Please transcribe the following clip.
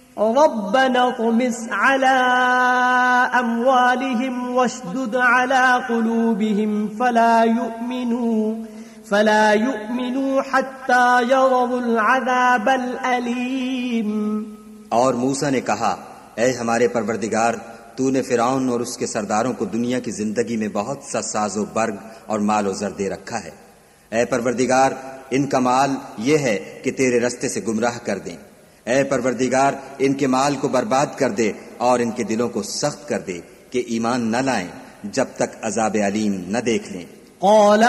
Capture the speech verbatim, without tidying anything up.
रब्बना तुमिस अला अम्वालिहिम वशदुद अला कुलूबिहिम फला युमिनू फला युमिनू हत्ता यरवुल अज़ाबल अलीम। और मूसा ने कहा, ऐ हमारे परवरदिगार, तूने फिरौन और उसके सरदारों को दुनिया की जिंदगी में बहुत सा साजो बर्ग और मालो जर दे रखा है। ऐ परवरदिगार, इनका माल ये है कि तेरे रस्ते से गुमराह कर दें। ऐ परवरदिगार, इनके माल को बर्बाद कर दे और इनके दिलों को सख्त कर दे कि ईमान न लाएं जब तक अजाब अलीम न देख लें।